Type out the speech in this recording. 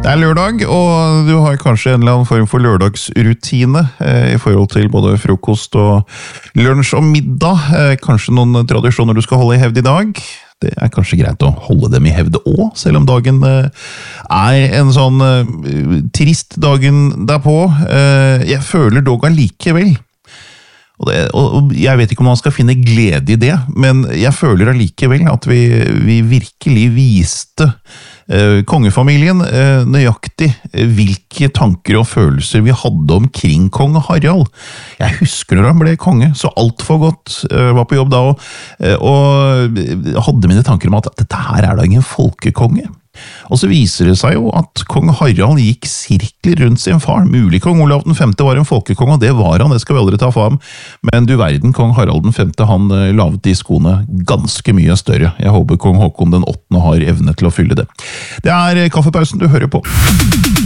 Det lørdag, og du har kanskje en eller annen form for lørdagsrutine i forhold til både frokost og lunsj og middag. Kanskje noen tradisjoner du skal holde i hevd i dag. Det kanskje greit å holde dem i hevde også, selv om dagen en sånn trist dagen derpå. Jeg føler dog allikevel. Og jeg vet ikke om man skal finne glede i det, men jeg føler allikevel at vi virkelig viste kongefamilien nøyaktig hvilke tanker og følelser vi hadde omkring kong Harald. Jeg husker når han ble konge, så alt for godt, var på jobb da, og hadde mine tanker om at dette her da ingen folkekonge. Og så viser det seg jo at kong Harald gikk sirkler rundt sin far. Mulig kong Olav den 5. var en folkekonge, og det var han, det skal vi aldri ta for ham. Men du verden, kong Harald den 5. han lavet de skoene ganske mye større. Jeg håper kong Håkon den 8. har evne til å fylle det. Det kaffepausen du hører på.